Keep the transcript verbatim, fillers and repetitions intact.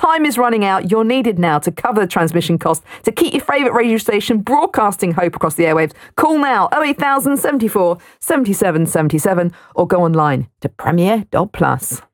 time is running out. You're needed now to cover the transmission cost to keep your favourite radio station broadcasting hope across the airwaves. Call now oh eight thousand seventy-four seventy-seven seventy-seven or go online to premier dot plus.